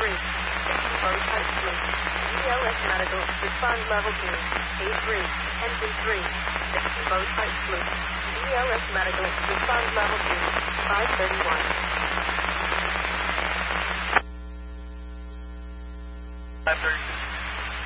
A3. 60 bow type fluke. ELS medical. Respond level 2. A3. Engine 3. 60 bow type fluke. ELS medical. Respond level 2. 531.